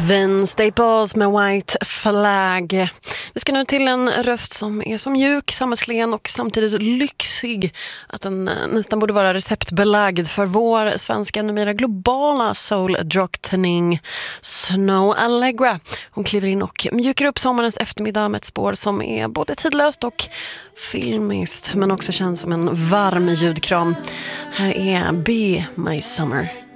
Vince Staples med White Flag. Vi ska nu till en röst som är så mjuk, samhällslen och samtidigt lyxig att den nästan borde vara receptbelagd för vår svenska, numera globala soul-drottning Snoh Aalegra. Hon kliver in och mjukar upp sommarens eftermiddag med ett spår som är både tidlöst och filmiskt, men också känns som en varm ljudkram. Här är Be My Summer.